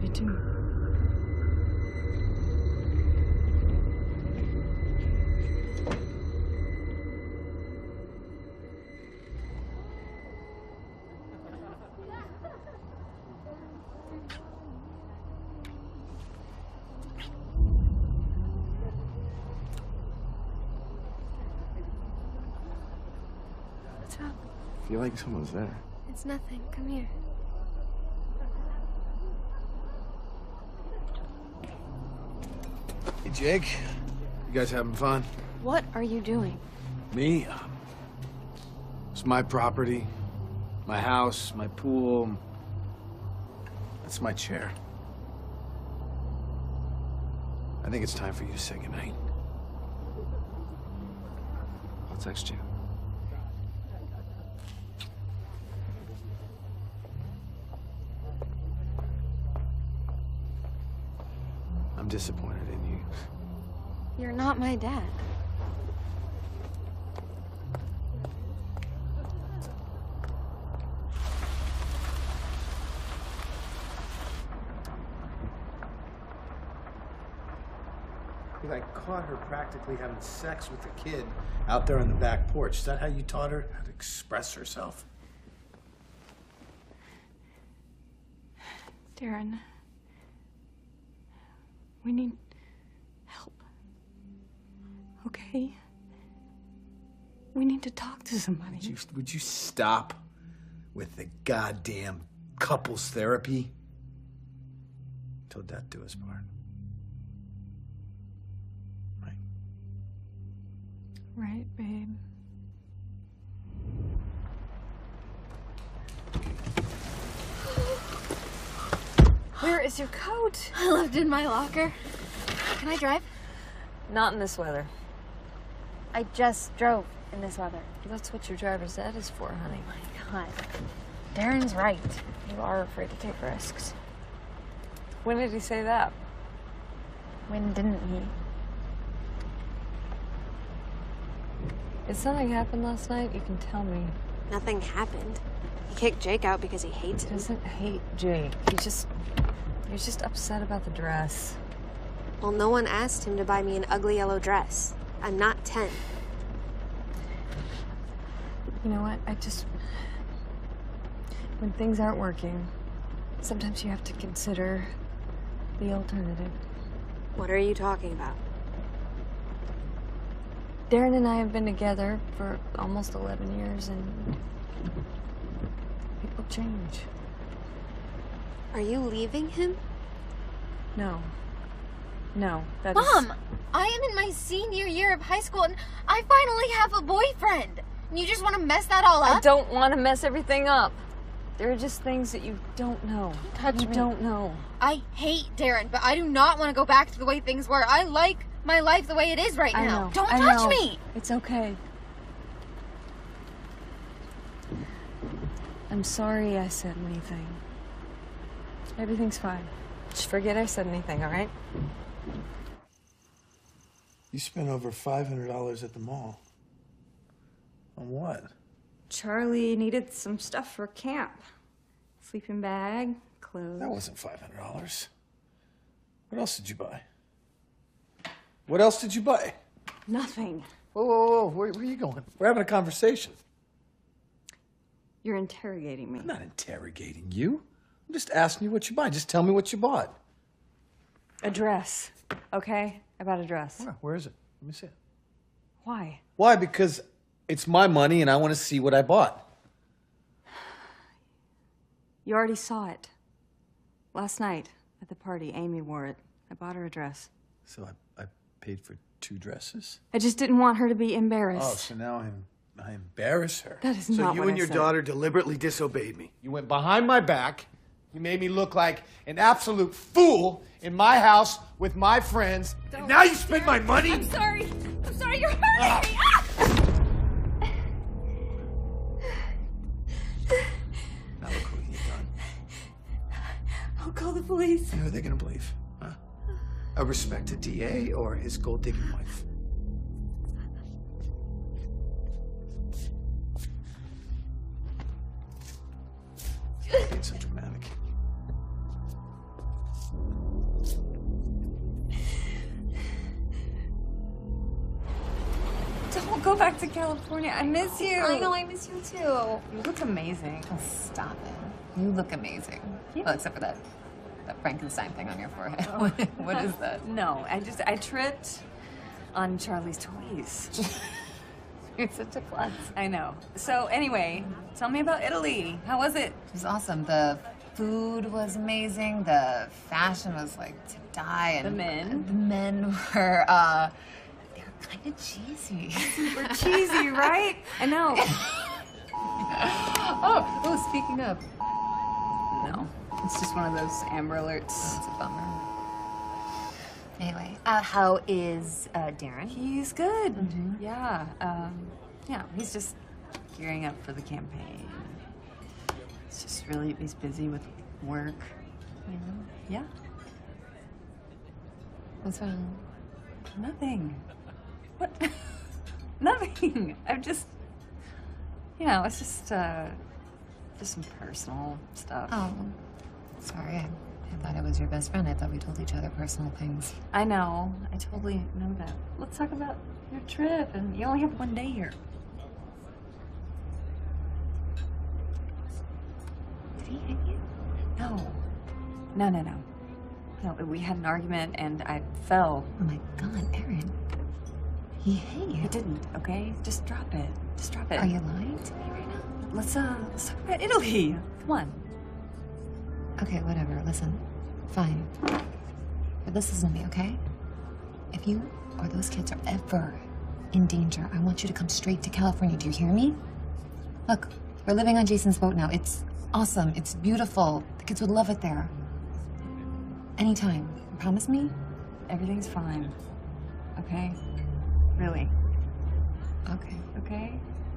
you too. What's up? I feel like someone's there. It's nothing. Come here. Hey, Jake. You guys having fun? What are you doing? Me? It's my property. My house, my pool. That's my chair. I think it's time for you to say goodnight. I'll text you. I'm disappointed in you. You're not my dad. I caught her practically having sex with a kid out there on the back porch. Is that how you taught her how to express herself? Darren, we need help. Okay? We need to talk to somebody. Would you stop with the goddamn couples therapy? Till death do us part. Right, babe. Where is your coat? I left it in my locker. Can I drive? Not in this weather. I just drove in this weather. That's what your driver's ed is for, honey. Oh my God. Darren's right. You are afraid to take risks. When did he say that? When didn't he? Did something happen last night? You can tell me. Nothing happened. He kicked Jake out because he hates He him. doesn't hate Jake. He's just upset about the dress. Well, no one asked him to buy me an ugly yellow dress. I'm not 10. You know what? When things aren't working, sometimes you have to consider the alternative. What are you talking about? Darren and I have been together for almost 11 years, and people change. Are you leaving him? No, that Mom! is... I am in my senior year of high school, and I finally have a boyfriend. And you just want to mess that all up? I don't want to mess everything up. There are just things that you don't know. Don't touch me. You don't know. I hate Darren, but I do not want to go back to the way things were. I like my life the way it is right now. Don't touch me! It's okay. I'm sorry I said anything. Everything's fine. Just forget I said anything, all right? You spent over $500 at the mall. On what? Charlie needed some stuff for camp. Sleeping bag, clothes. That wasn't $500. What else did you buy? What else did you buy? Nothing. Whoa. Where are you going? We're having a conversation. You're interrogating me. I'm not interrogating you. I'm just asking you what you buy. Just tell me what you bought. A dress, okay? I bought a dress. Where is it? Let me see it. Why? Why? Because it's my money and I want to see what I bought. You already saw it. Last night at the party, Amy wore it. I bought her a dress. So I paid for 2 dresses? I just didn't want her to be embarrassed. Oh, so now I embarrass her. That is not what I said. So you and your daughter deliberately disobeyed me. You went behind my back. You made me look like an absolute fool in my house with my friends. And now you spend my money? I'm sorry, you're hurting me! Ah! Now look what you've done. I'll call the police. And who are they gonna believe? Huh? A respected DA or his gold-digging wife? Being so dramatic. go back to California. I miss you. I know, I miss you too. You look amazing. Oh, stop it. You look amazing. Yeah. Well, except for that Frankenstein thing on your forehead. What is that? No, I tripped on Charlie's toys. You're such a klutz. I know. So anyway, tell me about Italy. How was it? It was awesome. The food was amazing. The fashion was like to die. And the men? The men were, they were kind of cheesy. Super cheesy, right? I know. Oh, speaking of. No, it's just one of those Amber Alerts. Oh, it's a bummer. Anyway, how is Darren? He's good. Mm-hmm. Yeah, yeah, he's just gearing up for the campaign. He's busy with work. You know? Yeah. What's wrong? Nothing. What? Nothing. I'm just, it's just some personal stuff. Oh, sorry. I thought I was your best friend. I thought we told each other personal things. I know. I totally know that. Let's talk about your trip, and you only have one day here. Did he hit you? No. No. No, we had an argument, and I fell. Oh my God, Erin. He hit you. He didn't, okay? Just drop it. Just drop it. Are you lying to me right now? Let's talk about Italy. Come on. Okay, whatever. Listen. Fine. But this isn't me, okay? If you or those kids are ever in danger, I want you to come straight to California. Do you hear me? Look, we're living on Jason's boat now. It's awesome. It's beautiful. The kids would love it there. Anytime. Promise me? Everything's fine. Okay? Really. Okay. Okay?